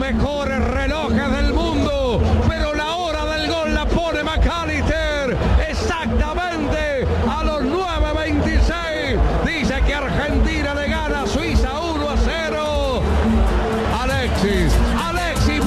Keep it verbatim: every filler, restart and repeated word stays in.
mejores relojes del mundo, pero la hora del gol la pone McAllister exactamente a los nueve veintiséis. Dice que Argentina le gana a Suiza uno a cero. Alexis